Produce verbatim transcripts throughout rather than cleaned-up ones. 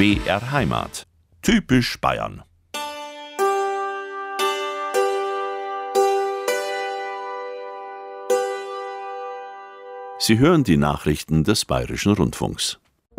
B R Heimat. Typisch Bayern. Sie hören die Nachrichten des Bayerischen Rundfunks.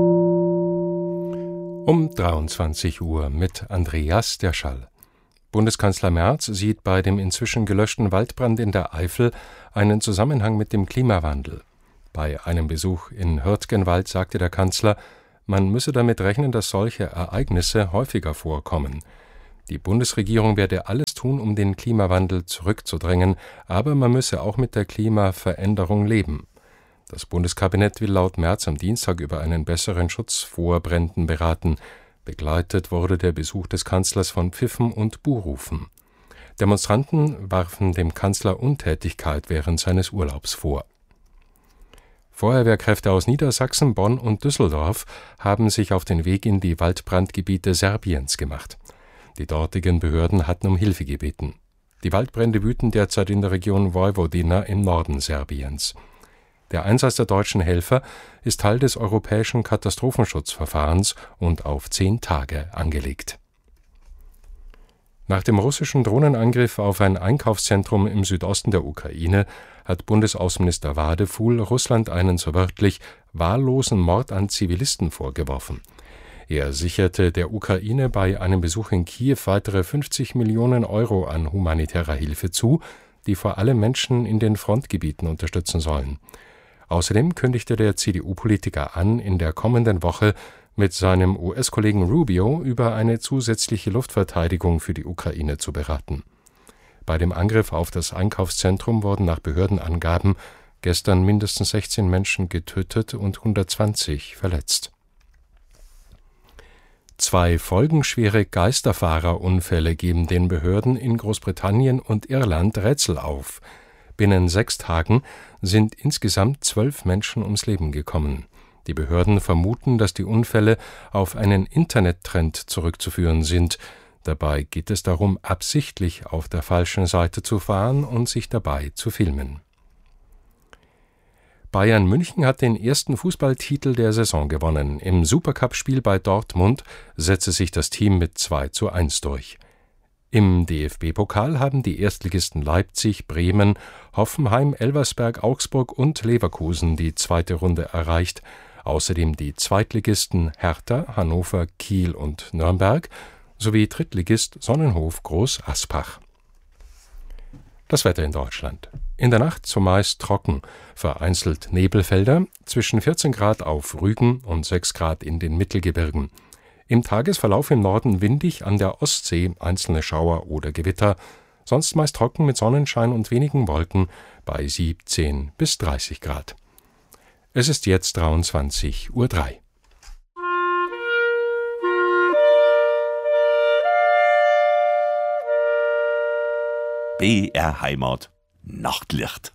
Um dreiundzwanzig Uhr mit Andreas Derschall. Bundeskanzler Merz sieht bei dem inzwischen gelöschten Waldbrand in der Eifel einen Zusammenhang mit dem Klimawandel. Bei einem Besuch in Hürtgenwald sagte der Kanzler, man müsse damit rechnen, dass solche Ereignisse häufiger vorkommen. Die Bundesregierung werde alles tun, um den Klimawandel zurückzudrängen, aber man müsse auch mit der Klimaveränderung leben. Das Bundeskabinett will laut Merz am Dienstag über einen besseren Schutz vor Bränden beraten. Begleitet wurde der Besuch des Kanzlers von Pfiffen und Buhrufen. Demonstranten warfen dem Kanzler Untätigkeit während seines Urlaubs vor. Feuerwehrkräfte aus Niedersachsen, Bonn und Düsseldorf haben sich auf den Weg in die Waldbrandgebiete Serbiens gemacht. Die dortigen Behörden hatten um Hilfe gebeten. Die Waldbrände wüten derzeit in der Region Vojvodina im Norden Serbiens. Der Einsatz der deutschen Helfer ist Teil des europäischen Katastrophenschutzverfahrens und auf zehn Tage angelegt. Nach dem russischen Drohnenangriff auf ein Einkaufszentrum im Südosten der Ukraine hat Bundesaußenminister Wadefuhl Russland einen so wörtlich wahllosen Mord an Zivilisten vorgeworfen. Er sicherte der Ukraine bei einem Besuch in Kiew weitere fünfzig Millionen Euro an humanitärer Hilfe zu, die vor allem Menschen in den Frontgebieten unterstützen sollen. Außerdem kündigte der C D U-Politiker an, in der kommenden Woche mit seinem U S-Kollegen Rubio über eine zusätzliche Luftverteidigung für die Ukraine zu beraten. Bei dem Angriff auf das Einkaufszentrum wurden nach Behördenangaben gestern mindestens sechzehn Menschen getötet und hundertzwanzig verletzt. Zwei folgenschwere Geisterfahrerunfälle geben den Behörden in Großbritannien und Irland Rätsel auf. Binnen sechs Tagen sind insgesamt zwölf Menschen ums Leben gekommen. Die Behörden vermuten, dass die Unfälle auf einen Internettrend zurückzuführen sind. Dabei geht es darum, absichtlich auf der falschen Seite zu fahren und sich dabei zu filmen. Bayern München hat den ersten Fußballtitel der Saison gewonnen. Im Supercup-Spiel bei Dortmund setzte sich das Team mit zwei zu eins durch. Im D F B-Pokal haben die Erstligisten Leipzig, Bremen, Hoffenheim, Elversberg, Augsburg und Leverkusen die zweite Runde erreicht. Außerdem die Zweitligisten Hertha, Hannover, Kiel und Nürnberg sowie Drittligist Sonnenhof Groß-Aspach. Das Wetter in Deutschland. In der Nacht zumeist trocken, vereinzelt Nebelfelder, zwischen vierzehn Grad auf Rügen und sechs Grad in den Mittelgebirgen. Im Tagesverlauf im Norden windig, an der Ostsee einzelne Schauer oder Gewitter, sonst meist trocken mit Sonnenschein und wenigen Wolken bei siebzehn bis dreißig Grad. Es ist jetzt dreiundzwanzig Uhr drei. B R Heimat. Nachtlicht.